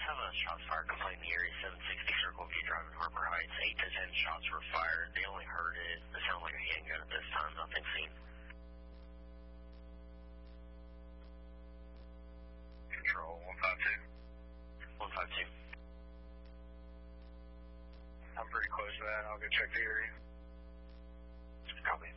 have a shots fired complaint in the area, 760 Circle View Drive in Harbor Heights. 8 to 10 shots were fired. They only heard it. It sounded like a handgun at this time. Nothing seen. Control 152. 152. I'm pretty close to that. I'll go check the area. Copy.